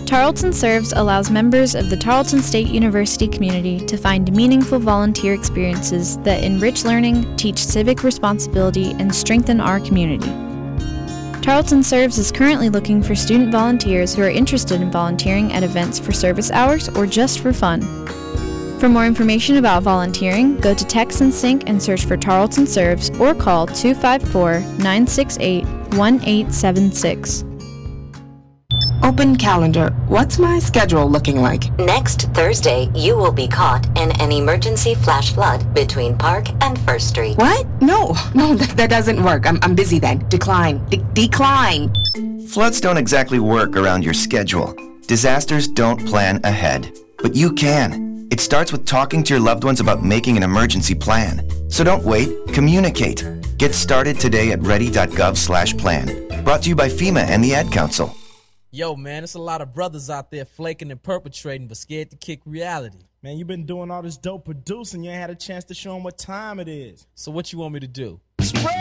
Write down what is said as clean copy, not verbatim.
Tarleton Serves allows members of the Tarleton State University community to find meaningful volunteer experiences that enrich learning, teach civic responsibility, and strengthen our community. Tarleton Serves is currently looking for student volunteers who are interested in volunteering at events for service hours or just for fun. For more information about volunteering, go to TexanSync and search for Tarleton Serves or call 254-968-1876. Open calendar. What's my schedule looking like? Next Thursday, you will be caught in an emergency flash flood between Park and First Street. What? No, that doesn't work. I'm busy then. Decline. Decline. Floods don't exactly work around your schedule. Disasters don't plan ahead. But you can. It starts with talking to your loved ones about making an emergency plan. So don't wait. Communicate. Get started today at ready.gov/plan. Brought to you by FEMA and the Ad Council. Yo, man, it's a lot of brothers out there flaking and perpetrating but scared to kick reality. Man, you been doing all this dope producing. You ain't had a chance to show them what time it is. So what you want me to do?